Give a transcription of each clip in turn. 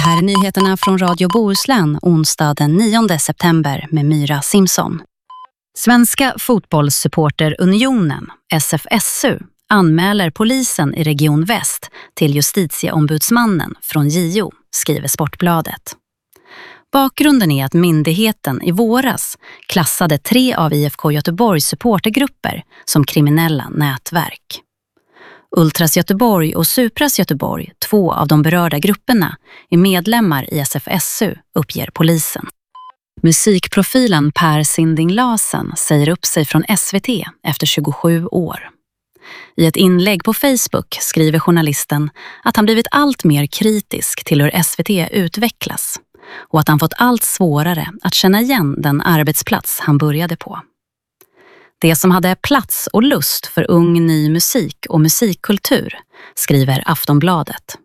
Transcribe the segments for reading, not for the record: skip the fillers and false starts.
här är nyheterna från Radio Bohuslän onsdag den 9 september med Myra Simson. Svenska fotbollssupporterunionen, SFSU, anmäler polisen i Region Väst till justitieombudsmannen från JO, skriver Sportbladet. Bakgrunden är att myndigheten i våras klassade 3 av IFK Göteborgs supportergrupper som kriminella nätverk. Ultras Göteborg och Supras Göteborg, 2 av de berörda grupperna, är medlemmar i SFSU, uppger polisen. Musikprofilen Per Sinding Larsen säger upp sig från SVT efter 27 år. I ett inlägg på Facebook skriver journalisten att han blivit allt mer kritisk till hur SVT utvecklas och att han fått allt svårare att känna igen den arbetsplats han började på. Det som hade plats och lust för ung ny musik och musikkultur, skriver Aftonbladet.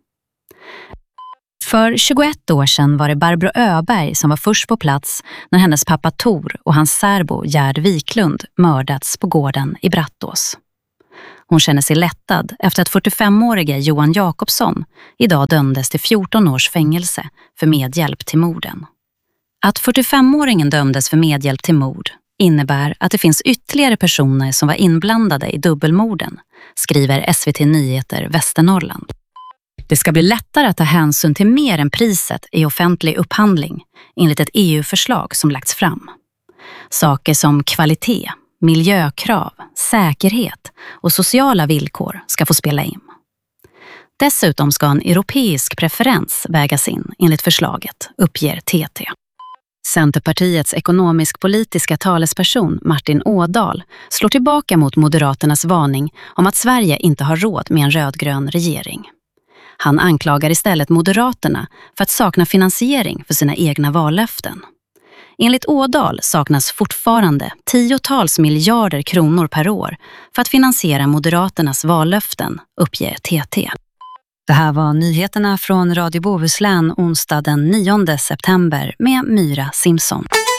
För 21 år sedan var det Barbro Öberg som var först på plats när hennes pappa Tor och hans särbo Gerd Wiklund mördats på gården i Brattås. Hon känner sig lättad efter att 45-årige Johan Jakobsson idag dömdes till 14 års fängelse för medhjälp till morden. Att 45-åringen dömdes för medhjälp till mord innebär att det finns ytterligare personer som var inblandade i dubbelmorden, skriver SVT Nyheter Västernorrland. Det ska bli lättare att ta hänsyn till mer än priset i offentlig upphandling enligt ett EU-förslag som lagts fram. Saker som kvalitet, miljökrav, säkerhet och sociala villkor ska få spela in. Dessutom ska en europeisk preferens vägas in enligt förslaget, uppger TT. Centerpartiets ekonomisk-politiska talesperson Martin Ådahl slår tillbaka mot Moderaternas varning om att Sverige inte har råd med en rödgrön regering. Han anklagar istället Moderaterna för att sakna finansiering för sina egna vallöften. Enligt Ådahl saknas fortfarande 10-tals miljarder kronor per år för att finansiera Moderaternas vallöften, uppger TT. Det här var nyheterna från Radio Bohuslän onsdag den 9 september med Myra Simson.